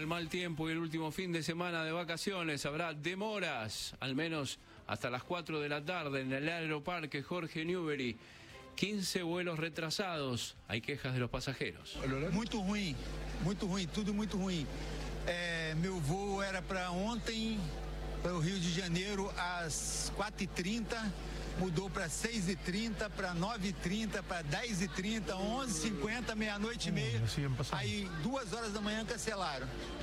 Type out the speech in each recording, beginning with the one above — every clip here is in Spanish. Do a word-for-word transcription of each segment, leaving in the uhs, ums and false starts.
mal tiempo y el último fin de semana de vacaciones habrá demoras, al menos hasta las cuatro de la tarde en el Aeroparque Jorge Newbery. quince vuelos retrasados. Hay quejas de los pasajeros. Muito ruim, muito ruim, tudo muito ruim. É, meu voo era para ontem, para o Rio de Janeiro, às quatro e trinta. Mudou para seis e trinta, para nove e trinta, para dez e trinta, onze e cinquenta, meia-noite e meia. Aí, duas horas da manhã, cancelaram.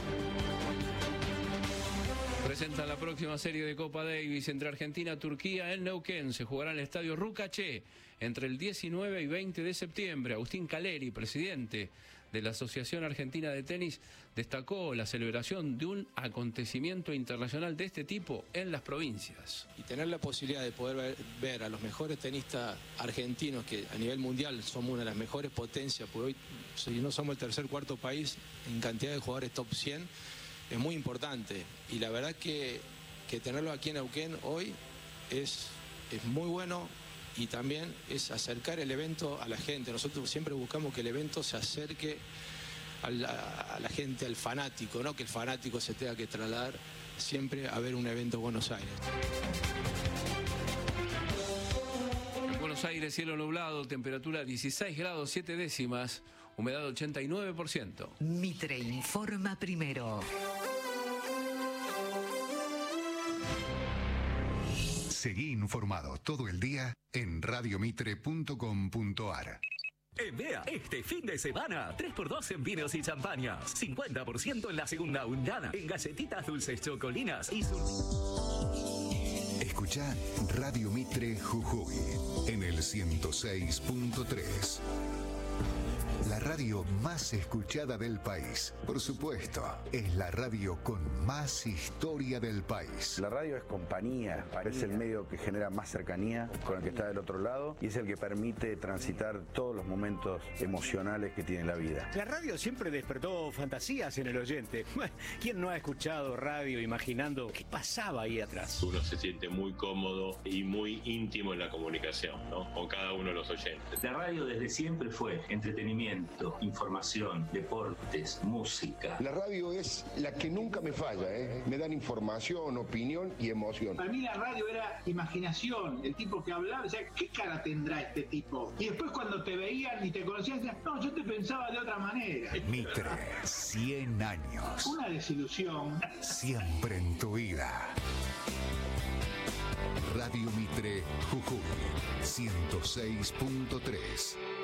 Presentan la próxima serie de Copa Davis entre Argentina y Turquía en Neuquén. Se jugará en el estadio Rucaché entre el diecinueve y veinte de septiembre. Agustín Caleri, presidente de la Asociación Argentina de Tenis, destacó la celebración de un acontecimiento internacional de este tipo en las provincias. Y tener la posibilidad de poder ver, ver a los mejores tenistas argentinos, que a nivel mundial somos una de las mejores potencias, porque hoy, si no somos el tercer cuarto país en cantidad de jugadores top cien, es muy importante. Y la verdad que, que tenerlo aquí en Neuquén hoy es, es muy bueno. Y también es acercar el evento a la gente. Nosotros siempre buscamos que el evento se acerque a la, a la gente, al fanático, no que el fanático se tenga que trasladar siempre a ver un evento en Buenos Aires. En Buenos Aires, cielo nublado, temperatura dieciséis grados siete décimas, humedad ochenta y nueve por ciento. Mitre informa primero. Seguí informado todo el día en radio mitre punto com punto ar. En Bea, este fin de semana, tres por dos en vinos y champañas, cincuenta por ciento en la segunda undana, en galletitas dulces chocolinas y sur... Escuchá Radio Mitre Jujuy en el ciento seis punto tres. La radio más escuchada del país. Por supuesto, es la radio con más historia del país. La radio es compañía, es el medio que genera más cercanía con el que está del otro lado y es el que permite transitar todos los momentos emocionales que tiene la vida. La radio siempre despertó fantasías en el oyente. ¿Quién no ha escuchado radio imaginando qué pasaba ahí atrás? Uno se siente muy cómodo y muy íntimo en la comunicación, ¿no? Con cada uno de los oyentes. La radio desde siempre fue entretenimiento, información, deportes, música. La radio es la que nunca me falla, ¿eh? Me dan información, opinión y emoción. Para mí la radio era imaginación, el tipo que hablaba, o sea, ¿qué cara tendrá este tipo? Y después cuando te veían y te conocían, decían, no, yo te pensaba de otra manera. Mitre, cien años. Una desilusión. Siempre en tu vida. Radio Mitre Jujuy, ciento seis punto tres.